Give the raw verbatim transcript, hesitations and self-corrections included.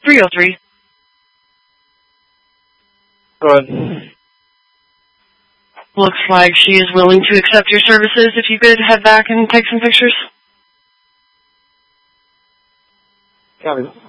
three oh three. Go ahead. Looks like she is willing to accept your services if you could head back and take some pictures. Copy.